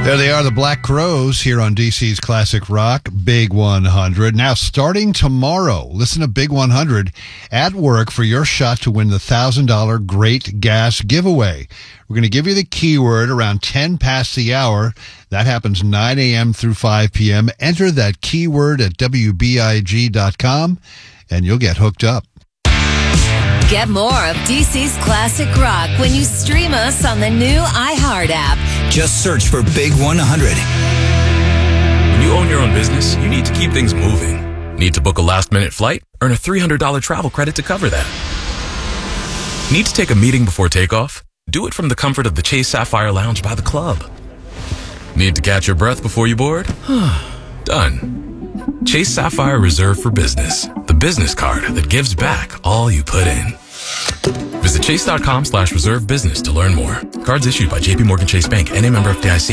There they are, the Black Crowes, here on DC's Classic Rock, Big 100. Now, starting tomorrow, listen to Big 100 at work for your shot to win the $1,000 Great Gas giveaway. We're going to give you the keyword around 10 past the hour. That happens 9 a.m. through 5 p.m. Enter that keyword at WBIG.com, and you'll get hooked up. Get more of DC's Classic Rock when you stream us on the new iHeart app. Just search for Big 100. When you own your own business, you need to keep things moving. Need to book a last-minute flight? Earn a $300 travel credit to cover that. Need to take a meeting before takeoff? Do it from the comfort of the Chase Sapphire Lounge by the club. Need to catch your breath before you board? Done. Chase Sapphire Reserve for Business, the business card that gives back all you put in. Visit chase.com/reserve business to learn more. Cards issued by JPMorgan Chase Bank, NA member FDIC.